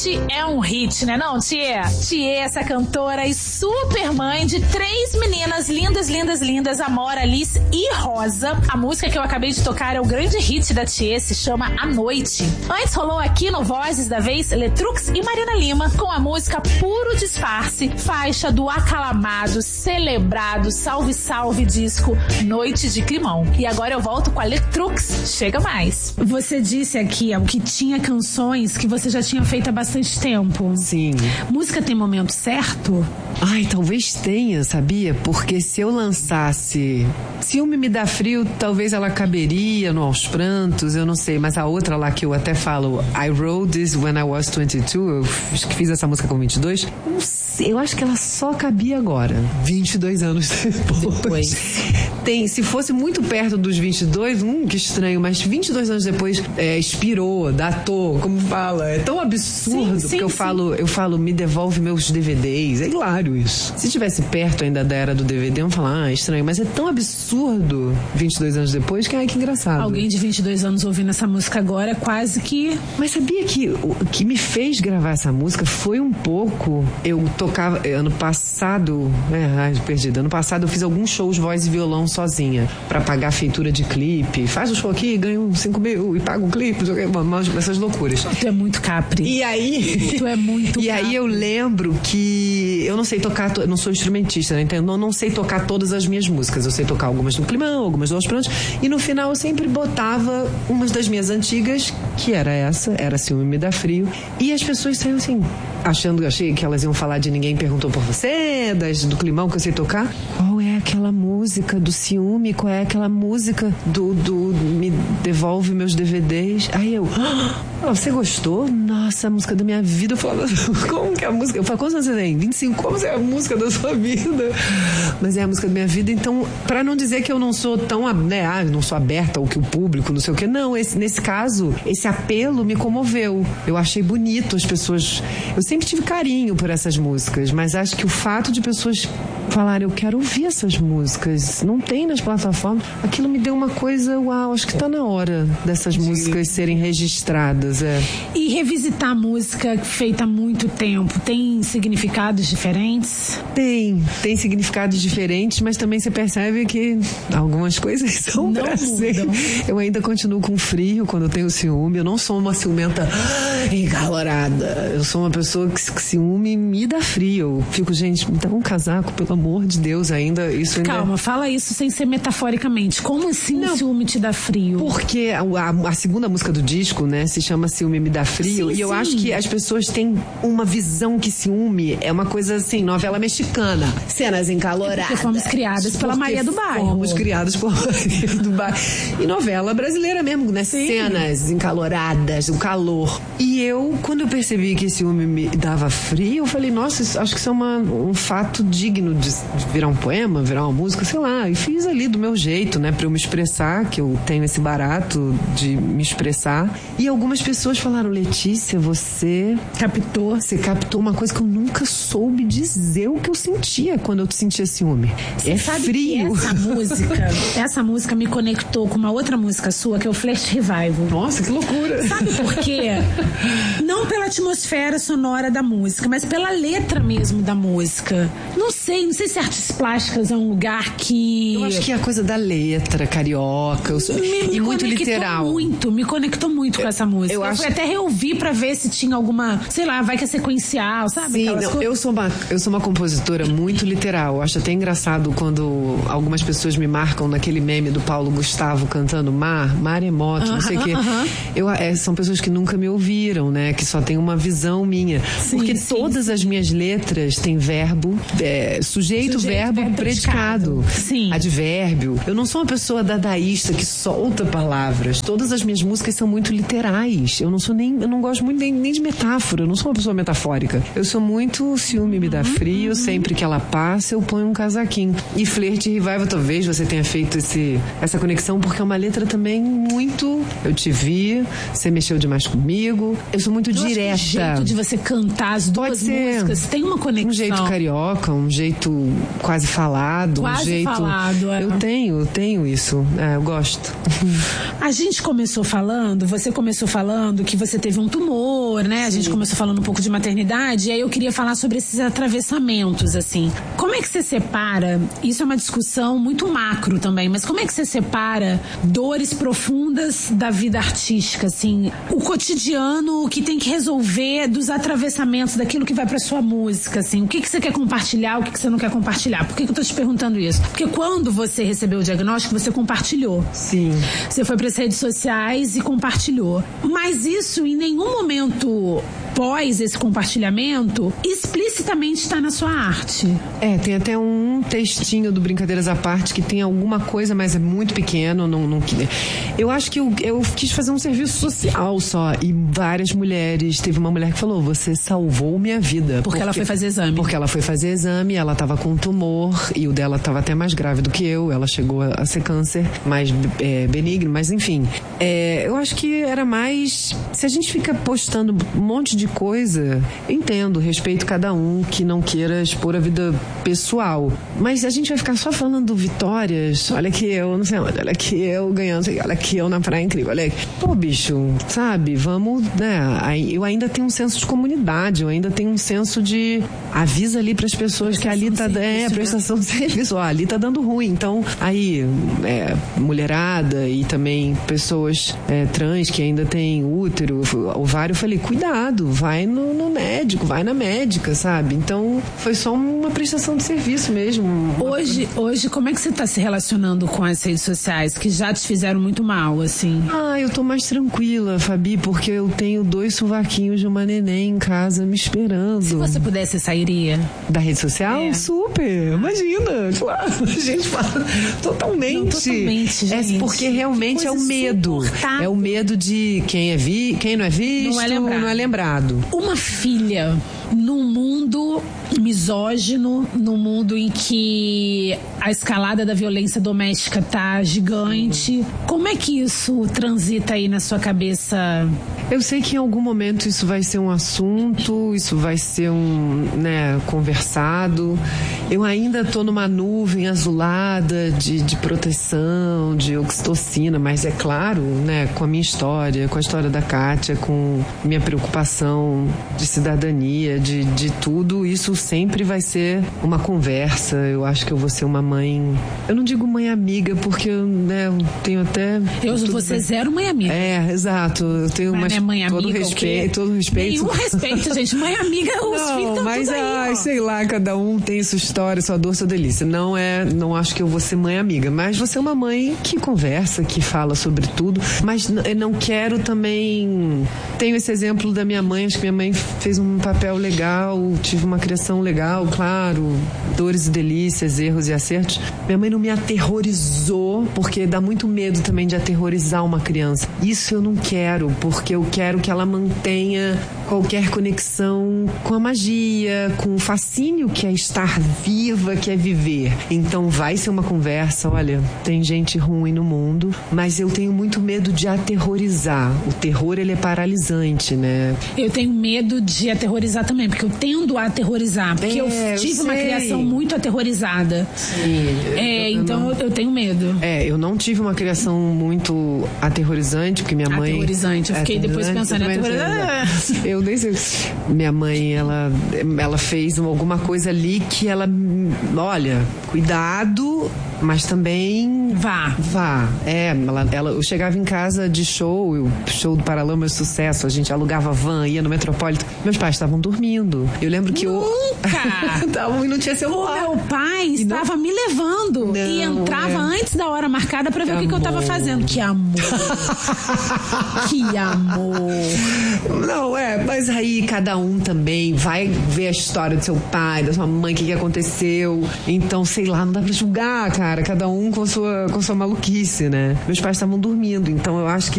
Noite é um hit, né não, Thier? Thier, essa cantora e super mãe de 3 meninas lindas, lindas, lindas, Amora, Alice e Rosa. A música que eu acabei de tocar é o grande hit da Thier, se chama A Noite. Antes rolou aqui no Vozes da Vez, Letrux e Marina Lima, com a música Puro Disfarce, faixa do aclamado, celebrado, salve, salve disco Noite de Climão. E agora eu volto com a Letrux, chega mais. Você disse aqui que tinha canções que você já tinha feito há bastante tempo. Sim. Música tem momento certo? Ai, talvez tenha, sabia? Porque se eu lançasse Ciúme Me Dá Frio, talvez ela caberia no Aos Prantos, eu não sei. Mas a outra lá que eu até falo, I wrote this when I was 22, eu fiz essa música com 22, não sei, eu acho que ela só cabia agora, 22 anos depois. Se fosse muito perto dos 22, que estranho, mas 22 anos depois expirou, datou, como fala, é tão absurdo, sim, porque eu falo, me devolve meus DVDs, é hilário isso. Se tivesse perto ainda da era do DVD, eu ia falar, estranho, mas é tão absurdo 22 anos depois que, que engraçado. Alguém de 22 anos ouvindo essa música agora, quase que... Mas sabia que o que me fez gravar essa música foi um pouco, eu tocava, ano passado eu fiz alguns shows voz e violão sozinha, pra pagar a feitura de clipe, faz o show aqui, ganha 5 mil e paga um clipe, essas loucuras. Tu é muito capri. E aí... Tu é muito capri. Aí eu lembro que eu não sei tocar, eu não sou instrumentista, né? Então eu não sei tocar todas as minhas músicas, eu sei tocar algumas do Climão, algumas do Aos Prantos, e no final eu sempre botava umas das minhas antigas, que era Ciúme Me Dá Frio, e as pessoas saíam assim, achei que elas iam falar de Ninguém Perguntou Por Você, do Climão que eu sei tocar. Qual é aquela música do ciúme? Qual é aquela música do Me Devolve Meus DVDs? Aí eu, você gostou? Nossa, a música da minha vida. Eu falava, como que é a música? Eu falo, quantos anos você tem? 25, como é a música da sua vida? Mas é a música da minha vida, então, pra não dizer que eu não sou tão, não sou aberta ao que o público, não sei o que, não, nesse caso, esse apelo me comoveu. Eu achei bonito as pessoas, eu sempre tive carinho por essas músicas, mas acho que o fato de pessoas falarem, eu quero ouvir essas músicas, não tem nas plataformas, aquilo me deu uma coisa, uau, acho que tá na hora dessas músicas serem registradas. E revisitar a música feita há muito tempo, tem significados diferentes? Tem significados diferentes, mas também você percebe que algumas coisas são pra ser. Eu ainda continuo com frio quando eu tenho ciúme, eu não sou uma ciumenta encalorada, eu sou uma pessoa que ciúme me dá frio, eu fico, gente, me dá um casaco, pelo amor de Deus, Calma, fala isso sem ser metaforicamente, como assim o ciúme te dá frio? Porque a segunda música do disco, né, se chama Ciúme Me Dá Frio, sim, e eu acho que as pessoas têm uma visão que ciúme é uma coisa assim, novela mexicana, cenas encaloradas. Porque fomos criadas pela Maria do Bairro. Fomos criadas por Maria do Bairro. E novela brasileira mesmo, né? Sim. Cenas encaloradas, o calor. E eu, quando eu percebi que esse ciúme me dava frio, eu falei, nossa, acho que isso é um fato digno de virar um poema, virar uma música, sei lá. E fiz ali do meu jeito, né? Pra eu me expressar, que eu tenho esse barato de me expressar. E algumas pessoas falaram, Letícia, você captou uma coisa que eu nunca soube dizer o que eu sentia quando eu sentia ciúme. Você sabe frio. Essa música me conectou com uma outra música sua, que é o Flash Revival. Nossa, que loucura! Sabe por quê? Não pela atmosfera sonora da música, mas pela letra mesmo da música. Não sei se artes plásticas é um lugar que... Eu acho que é a coisa da letra, carioca, e muito literal. Me conectou muito com essa música. Eu fui até reouvir pra ver se tinha alguma, sei lá, vai que é sequencial, sabe? Sim, eu sou uma compositora muito literal. Eu acho até engraçado quando algumas pessoas me marcam naquele meme do Paulo Gustavo cantando maremoto, não sei o quê. São pessoas que nunca me ouviram, né? Que só tem uma visão minha. Sim, porque todas as minhas letras têm verbo, sujeito, verbo, predicado. Sim. Advérbio. Eu não sou uma pessoa dadaísta que solta palavras. Todas as minhas músicas são muito literais. Eu não gosto muito nem de metáfora. Eu não sou uma pessoa metafórica. Eu sou muito ciúme me dá frio. Sempre que ela passa, eu ponho um casaquinho. E Flerte e Revival, talvez você tenha feito essa conexão, porque é uma letra também muito... Eu te vi, você mexeu demais comigo, muito direta. O jeito de você cantar as duas músicas tem uma conexão. Um jeito carioca, um jeito quase falado. Quase um jeito... falado, é. Eu tenho isso. Eu gosto. A gente você começou falando que você teve um tumor, né? A gente começou falando um pouco de maternidade, e aí eu queria falar sobre esses atravessamentos, assim. Como é que você separa? Isso é uma discussão muito macro também, mas como é que você separa dores profundas da vida artística, assim? O cotidiano, o que tem que resolver dos atravessamentos daquilo que vai pra sua música, assim. O que você quer compartilhar, o que você não quer compartilhar? Por que eu tô te perguntando isso? Porque quando você recebeu o diagnóstico, você compartilhou. Sim. Você foi pras redes sociais e compartilhou. Mas isso, em nenhum momento pós esse compartilhamento, explicitamente está na sua arte. Tem até um textinho do Brincadeiras à Parte que tem alguma coisa, mas é muito pequeno. Eu acho que eu quis fazer um serviço social só. E várias mulheres. Teve uma mulher que falou: você salvou minha vida. Porque ela foi fazer exame. Porque ela foi fazer exame, ela estava com um tumor e o dela estava até mais grave do que eu. Ela chegou a ser câncer mais benigno, mas enfim. Eu acho que era mais... Se a gente fica postando um monte de coisa, entendo, respeito cada um que não queira expor a vida pessoal. Mas a gente vai ficar só falando vitórias. Olha que eu, não sei onde, olha que eu ganhando, olha que eu na praia incrível, olha. Pô, bicho, sabe? Vamos, né? Eu ainda tenho um senso de comunidade, eu ainda tenho um senso de... Avisa ali pras pessoas que ali tá... prestação de serviço. Ó, ali tá dando ruim. Então, aí, mulherada e também pessoas trans que ainda têm útero, ovário, eu falei, cuidado, vai no médico, vai na médica, sabe? Então, foi só uma prestação de serviço mesmo. Hoje, como é que você tá se relacionando com as redes sociais que já te fizeram muito mal, assim? Eu tô mais tranquila, Fabi, porque eu tenho 2 sovaquinhos de uma neném em casa me esperando. Se você pudesse, sairia? Da rede social? Super! Imagina! Claro, a gente fala totalmente. Não, totalmente, gente. Porque realmente é o medo. É o medo de quem não é visto, não é lembrado. Uma filha num mundo misógino, num mundo em que a escalada da violência doméstica tá gigante. Como é que isso transita aí na sua cabeça? Eu sei que em algum momento isso vai ser um assunto, isso vai ser conversado. Eu ainda tô numa nuvem azulada de proteção, de oxitocina, mas é claro, né, com a minha história, com a história da Kátia, com minha preocupação de cidadania, de tudo, isso sempre vai ser uma conversa. Eu acho que eu vou ser uma mãe... Eu não digo mãe amiga, porque eu tenho até... Você zero mãe amiga. Exato. Eu tenho mãe todo amiga, respeito. Nenhum respeito, gente. Mãe amiga, os filhos estão tudo aí, sei lá, cada um tem sua história, sua dor, sua delícia. Não acho que eu vou ser mãe amiga, mas vou ser uma mãe que conversa, que fala sobre tudo, mas eu não quero também... Tenho esse exemplo da minha mãe, acho que minha mãe fez um papel legal, tive uma criação legal, claro, dores e delícias, erros e acertos. Minha mãe não me aterrorizou, porque dá muito medo também de aterrorizar uma criança. Isso eu não quero, porque eu quero que ela mantenha qualquer conexão com a magia, com o fascínio que é estar viva, que é viver. Então vai ser uma conversa, olha, tem gente ruim no mundo, mas eu tenho muito medo de aterrorizar. O terror, ele é paralisante, né? Eu tenho medo de aterrorizar também, porque eu tendo a aterrorizar, porque eu tive uma criação muito aterrorizada. Sim. Então eu tenho medo. Eu não tive uma criação muito aterrorizante, porque minha mãe... Aterrorizante, eu fiquei depois pensando em aterrorizante. Eu nem sei. Minha mãe, ela fez alguma coisa ali que ela... Olha, cuidado, mas também... Vá. Eu chegava em casa de show do Paralamas Sucesso, a gente alugava van, ia no Metropolitan. Meus pais estavam dormindo. Eu lembro que Nunca! E não tinha celular. O meu pai estava me levando e entrava antes da hora marcada pra ver o que eu tava fazendo. Que amor! Que amor! Não, mas aí cada um também vai ver a história do seu pai, da sua mãe, o que aconteceu. Então, sei lá, não dá pra julgar, cara. Cada um com sua maluquice, né? Meus pais estavam dormindo, então eu acho que